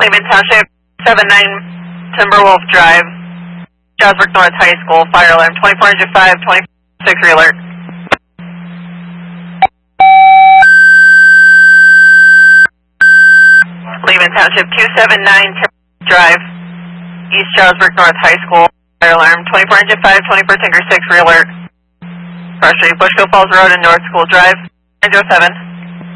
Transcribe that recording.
Lehman Township, 79 Timberwolf Drive, Strasburg North High School, fire alarm 2405, 26 re-alert. Lehman Township, 279 Timberwolf Drive, East Strasburg North High School, fire alarm 2405, 21st Acre 6 re-alert. Cross Street, Bushkill Falls Road and North School Drive, 907.